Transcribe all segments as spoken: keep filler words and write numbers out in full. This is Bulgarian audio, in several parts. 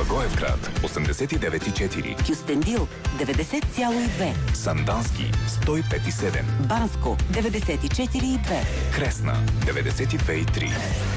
Благоевград осемдесет и девет и четири, Кюстендил деветдесет цяло и две, Сандански сто и пет и седем, Банско деветдесет и четири и две, Кресна деветдесет и две и три.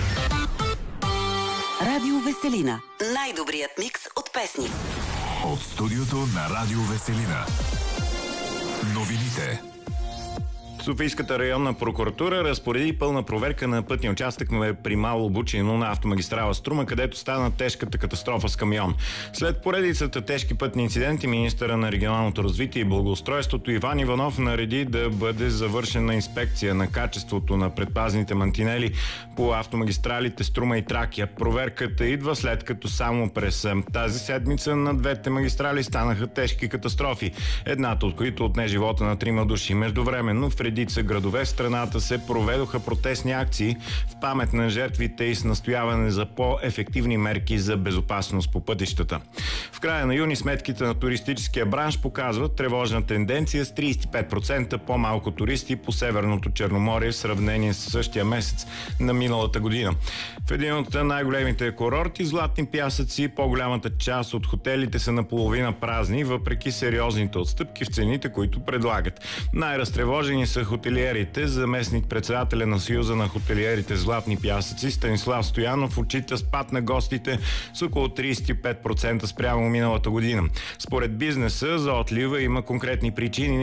Радио Веселина. Най-добрият микс от песни. От студиото на Радио Веселина. Новините. Софийската районна прокуратура разпореди пълна проверка на пътния участък при Мало Бучино на автомагистрала Струма, където стана тежката катастрофа с камион. След поредицата тежки пътни инциденти, министъра на регионалното развитие и благоустройството Иван Иванов нареди да бъде завършена инспекция на качеството на предпазните мантинели по автомагистралите Струма и Тракия. Проверката идва след като само през тази седмица на двете магистрали станаха тежки катастрофи, едната от които отне живота на трима души. Междувременно в редица градове в страната се проведоха протестни акции в памет на жертвите и с настояване за по-ефективни мерки за безопасност по пътищата. В края на юни сметките на туристическия бранш показват тревожна тенденция с тридесет и пет процента по-малко туристи по Северното Черноморие в сравнение с същия месец на миналата година. В един от най-големите курорти, Златни пясъци, по-голямата част от хотелите са наполовина празни, въпреки сериозните отстъпки в цените, които предлагат. Най-разтревожени са хотелиерите. Заместник-председателя на Съюза на хотелиерите Златни пясъци Станислав Стоянов отчита спад на гостите с около тридесет и пет процента спрямо миналата година. Според бизнеса за отлива има конкретни причини,